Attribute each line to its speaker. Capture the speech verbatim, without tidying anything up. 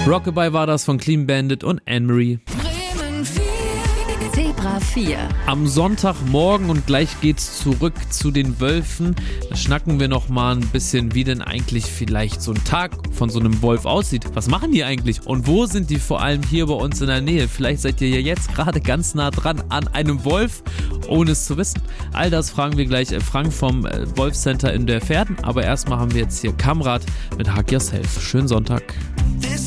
Speaker 1: Rockabye war das von Clean Bandit und Anne-Marie.
Speaker 2: Zebra vier.
Speaker 1: Am Sonntagmorgen und gleich geht's zurück zu den Wölfen. Da schnacken wir noch mal ein bisschen, wie denn eigentlich vielleicht so ein Tag von so einem Wolf aussieht. Was machen die eigentlich und wo sind die vor allem hier bei uns in der Nähe? Vielleicht seid ihr ja jetzt gerade ganz nah dran an einem Wolf, ohne es zu wissen. All das fragen wir gleich Frank vom Wolf Center in der Verden. Aber erstmal haben wir jetzt hier Kamrat mit Hug Yourself. Schönen Sonntag.